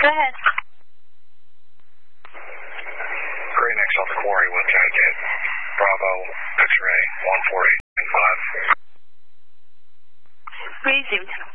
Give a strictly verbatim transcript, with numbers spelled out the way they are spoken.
Go ahead. Great, next off the quarry, one Connecticut. Bravo, X-ray, one four eight nine five. Resume.